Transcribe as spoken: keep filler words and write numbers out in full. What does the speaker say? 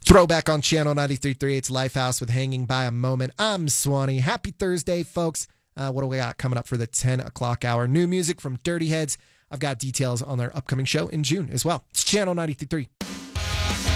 Throwback on Channel ninety-three point three. It's Lifehouse with Hanging by a Moment. I'm Swanee. Happy Thursday, folks. Uh, what do we got coming up for the ten o'clock hour? New music from Dirty Heads. I've got details on their upcoming show in June as well. It's Channel ninety-three point three.